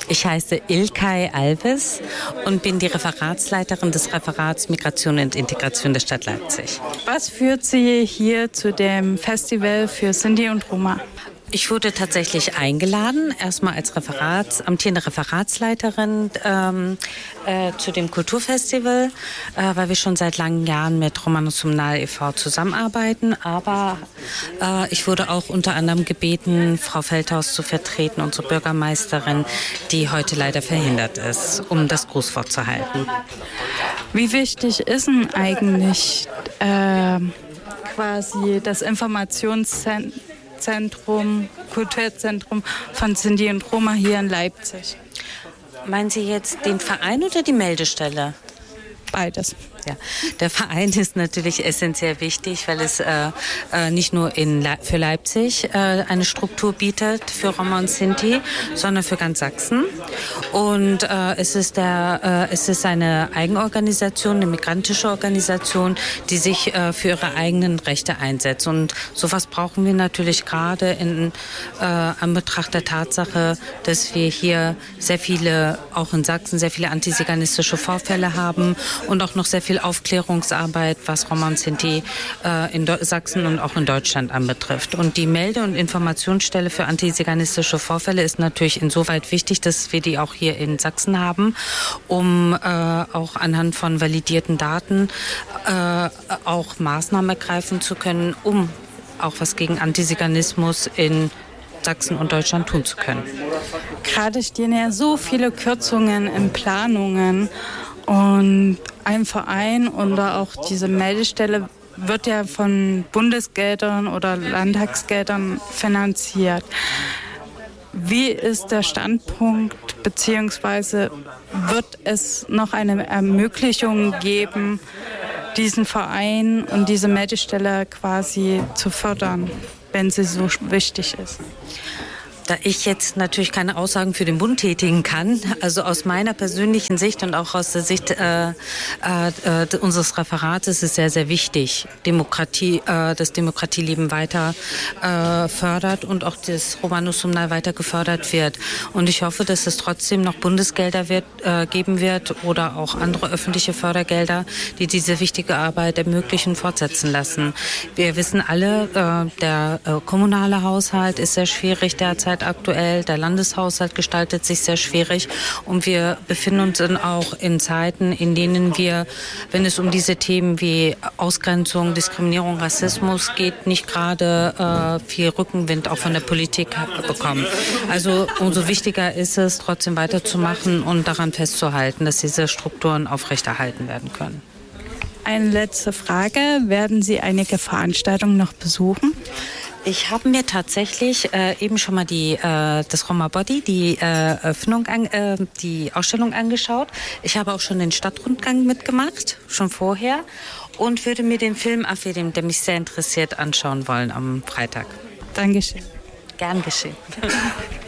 Ich heiße Ilkay Alves und bin die Referatsleiterin des Referats Migration und Integration der Stadt Leipzig. Was führt Sie hier zu dem Festival für Sinti und Roma? Ich wurde tatsächlich eingeladen, erstmal als amtierende Referatsleiterin zu dem Kulturfestival, weil wir schon seit langen Jahren mit Romanus Sumnal e.V. zusammenarbeiten. Aber ich wurde auch unter anderem gebeten, Frau Feldhaus zu vertreten, unsere Bürgermeisterin, die heute leider verhindert ist, um das Grußwort zu halten. Wie wichtig ist denn eigentlich quasi das Kulturzentrum von Sinti und Roma hier in Leipzig? Meinen Sie jetzt den Verein oder die Meldestelle? Beides. Ja, der Verein ist natürlich essentiell wichtig, weil es nicht nur für Leipzig eine Struktur bietet für Roma und Sinti, sondern für ganz Sachsen. Und es ist eine Eigenorganisation, eine migrantische Organisation, die sich für ihre eigenen Rechte einsetzt. Und sowas brauchen wir natürlich gerade in Anbetracht der Tatsache, dass wir hier auch in Sachsen sehr viele antiziganistische Vorfälle haben und auch noch sehr viel Aufklärungsarbeit, was Roma und Sinti in Sachsen und auch in Deutschland anbetrifft. Und die Melde- und Informationsstelle für antiziganistische Vorfälle ist natürlich insoweit wichtig, dass wir die auch hier in Sachsen haben, um auch anhand von validierten Daten auch Maßnahmen ergreifen zu können, um auch was gegen Antiziganismus in Sachsen und Deutschland tun zu können. Gerade stehen ja so viele Kürzungen in Planungen. Und ein Verein oder auch diese Meldestelle wird ja von Bundesgeldern oder Landtagsgeldern finanziert. Wie ist der Standpunkt, beziehungsweise wird es noch eine Ermöglichung geben, diesen Verein und diese Meldestelle quasi zu fördern, wenn sie so wichtig ist? Da ich jetzt natürlich keine Aussagen für den Bund tätigen kann, also aus meiner persönlichen Sicht und auch aus der Sicht unseres Referats ist es sehr, sehr wichtig, das Demokratieleben weiter fördert und auch das Romanus Sumnal weiter gefördert wird. Und ich hoffe, dass es trotzdem noch Bundesgelder geben wird oder auch andere öffentliche Fördergelder, die diese wichtige Arbeit ermöglichen, fortsetzen lassen. Wir wissen alle, der kommunale Haushalt ist sehr schwierig derzeit aktuell. Der Landeshaushalt gestaltet sich sehr schwierig und wir befinden uns auch in Zeiten, in denen wir, wenn es um diese Themen wie Ausgrenzung, Diskriminierung, Rassismus geht, nicht gerade viel Rückenwind auch von der Politik bekommen. Also umso wichtiger ist es, trotzdem weiterzumachen und daran festzuhalten, dass diese Strukturen aufrechterhalten werden können. Eine letzte Frage. Werden Sie einige Veranstaltungen noch besuchen? Ich habe mir tatsächlich eben schon mal das Roma Body, die Ausstellung angeschaut. Ich habe auch schon den Stadtrundgang mitgemacht, schon vorher, und würde mir den Film Afedim, der mich sehr interessiert, anschauen wollen am Freitag. Dankeschön. Gern geschehen.